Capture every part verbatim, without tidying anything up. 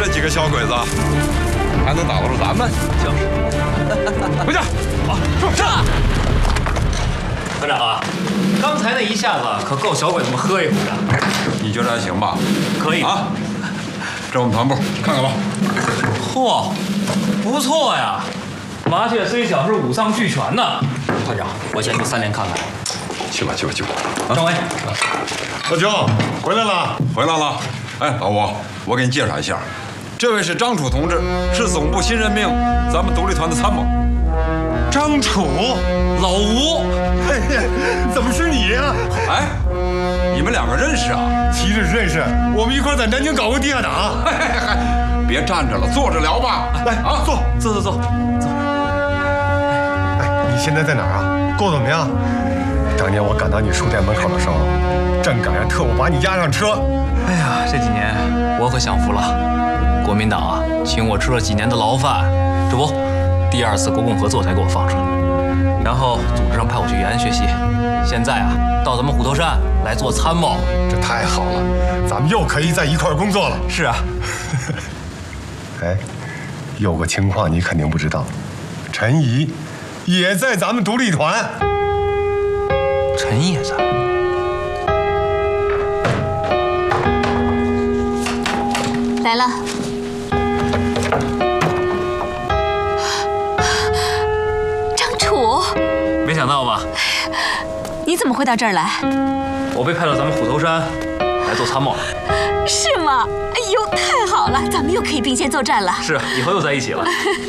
几个小鬼子，还能打得住咱们？ 就是。回去。好，是。团长啊，刚才那一下子可够小鬼子们喝一壶的。 你觉得还行吧？ 可以啊。这我们团部看看吧。 嚯，不错呀！麻雀虽小，是五脏俱全呢。团长，我先去三连看看。 去吧，去吧，去吧。 张伟， 老九回来了， 回来了。哎，老吴，我给你介绍一下，这位是张楚同志，是总部新任命咱们独立团的参谋。 张楚， 老吴， 哎呀，怎么是你呀？ 哎，你们两个认识啊？ 其实认识，我们一块在南京搞过地下党。 别站着了，坐着聊吧。 来啊，坐， 坐坐坐坐。 哎，你现在在哪儿啊？过得怎么样？当年我赶到你书店门口的时候，正赶上特务把你押上车。 哎呀，这几年我可享福了，国民党啊，请我吃了几年的牢饭，这不，第二次国共合作才给我放出来，然后组织上派我去延安学习，现在啊，到咱们虎头山来做参谋， 这太好了，咱们又可以在一块工作了。 是啊。 哎，有个情况你肯定不知道，陈怡也在咱们独立团。 陈怡也在。 来了。张楚， 没想到吧？ 你怎么会到这儿来？ 我被派到咱们虎头山来做参谋了。 是吗？哎呦，太好了，咱们又可以并肩作战了。 是，以后又在一起了。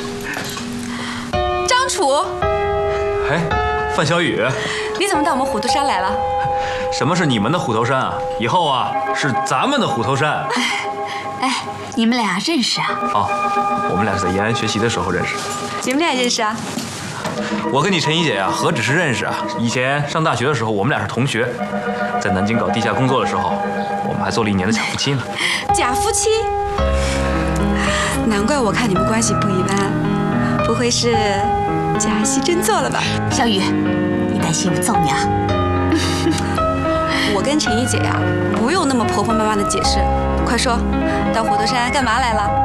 张楚， 哎，范小雨， 你怎么到我们虎头山来了？ 什么是你们的虎头山啊？以后啊是咱们的虎头山。 哎，你们俩认识啊？ 哦，我们俩是在延安学习的时候认识的。 你们俩也认识啊？ 我跟你陈怡姐呀、啊，何止是认识啊？以前上大学的时候，我们俩是同学，在南京搞地下工作的时候，我们还做了一年的假夫妻呢。 假夫妻？难怪我看你们关系不一般，不会是假戏真做了吧？ 小雨，你担心我揍你啊？ 我跟陈怡姐呀、啊，不用那么婆婆妈妈的解释。快说，到虎头山干嘛来了？